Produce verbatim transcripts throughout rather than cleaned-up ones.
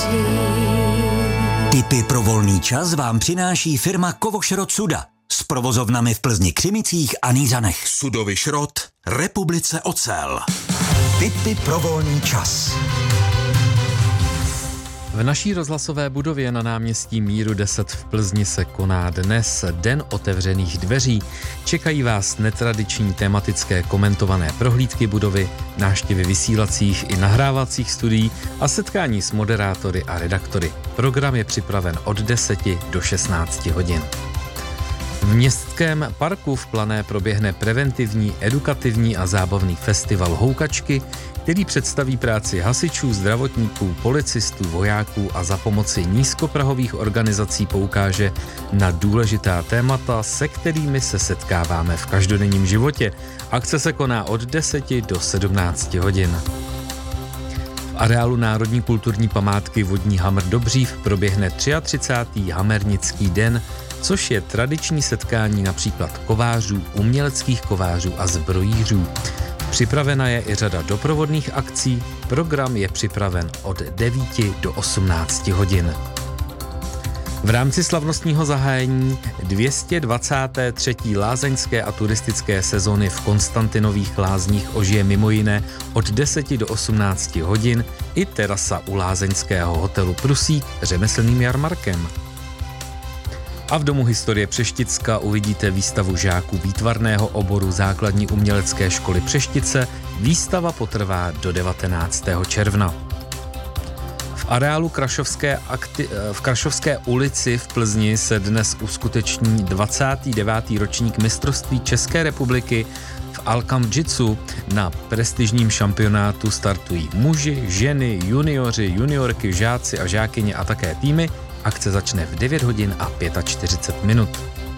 Tipy pro volný čas vám přináší firma Kovošrot Suda s provozovnami v Plzni, Křimicích a Nýřanech. Sudovy šrot, Republice ocel. Tipy pro volný čas. V naší rozhlasové budově na náměstí Míru deset v Plzni se koná dnes Den otevřených dveří. Čekají vás netradiční tematické komentované prohlídky budovy, návštěvy vysílacích i nahrávacích studií a setkání s moderátory a redaktory. Program je připraven od deseti do šestnácti hodin. V Městském parku v Plané proběhne preventivní, edukativní a zábavný festival Houkačky, který představí práci hasičů, zdravotníků, policistů, vojáků a za pomoci nízkoprahových organizací poukáže na důležitá témata, se kterými se setkáváme v každodenním životě. Akce se koná od deseti do sedmnácti hodin. V areálu Národní kulturní památky Vodní Hamr Dobřív proběhne třicátý třetí Hamernický den, což je tradiční setkání například kovářů, uměleckých kovářů a zbrojířů. Připravena je i řada doprovodných akcí, program je připraven od devíti do osmnácti hodin. V rámci slavnostního zahájení dvě stě dvacáté třetí lázeňské a turistické sezony v Konstantinových lázních ožije mimo jiné od deseti do osmnácti hodin i terasa u lázeňského hotelu Prusík řemeslným jarmarkem. A v Domu historie Přešticka uvidíte výstavu žáků výtvarného oboru Základní umělecké školy Přeštice. Výstava potrvá do devatenáctého června. V areálu Krašovské akti- v Krašovské ulici v Plzni se dnes uskuteční dvacátý devátý ročník mistrovství České republiky v Alkamjitsu. Na prestižním šampionátu startují muži, ženy, junioři, juniorky, žáci a žákyně a také týmy. Akce začne v devět hodin a čtyřicet pět minut.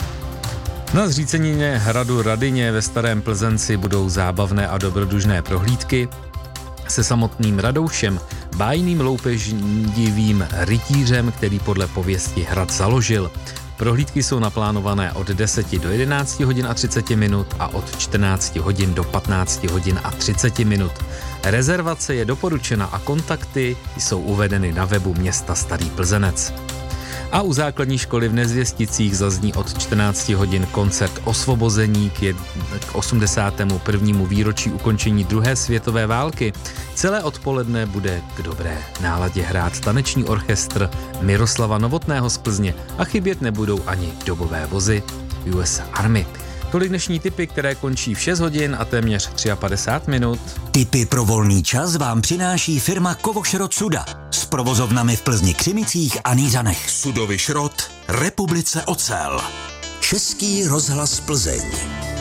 Na zřícenině hradu Radyně ve Starém Plzenci budou zábavné a dobrodružné prohlídky se samotným Radoušem, bájným loupeždivým rytířem, který podle pověsti hrad založil. Prohlídky jsou naplánované od deseti do jedenácti hodin a třiceti minut a od čtrnácti hodin do patnácti hodin a třiceti minut. Rezervace je doporučena a kontakty jsou uvedeny na webu města Starý Plzenec. A u základní školy v Nezvěsticích zazní od čtrnácti hodin koncert Osvobození k, jed... k osmdesátému prvnímu výročí ukončení druhé světové války. Celé odpoledne bude k dobré náladě hrát taneční orchestr Miroslava Novotného z Plzně a chybět nebudou ani dobové vozy U S Army. Tolik dnešní tipy, které končí v šest hodin a téměř padesát tři minut. Tipy pro volný čas vám přináší firma Kovošrot Suda s provozovnami v Plzni, Křimicích a Nýřanech. Sudovy šrot, Republice ocel. Český rozhlas Plzeň.